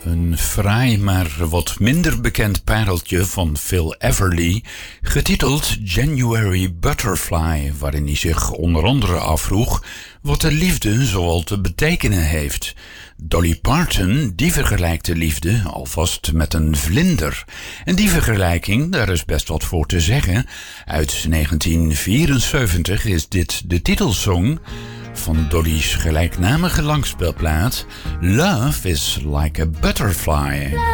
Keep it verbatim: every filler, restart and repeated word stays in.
Een fraai maar wat minder bekend pareltje van Phil Everly, getiteld January Butterfly, waarin hij zich onder andere afvroeg wat de liefde zoal te betekenen heeft. Dolly Parton, die vergelijkt de liefde alvast met een vlinder. En die vergelijking, daar is best wat voor te zeggen. Uit negentien vierenzeventig is dit de titelsong van Dolly's gelijknamige langspeelplaat Love is like a Butterfly.